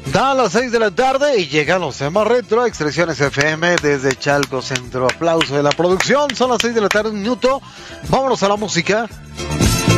Da las 6 de la tarde y llegan los temas retro, Expresiones FM desde Chalco Centro. Aplauso de la producción, son las 6 de la tarde, un minuto. Vámonos a la música.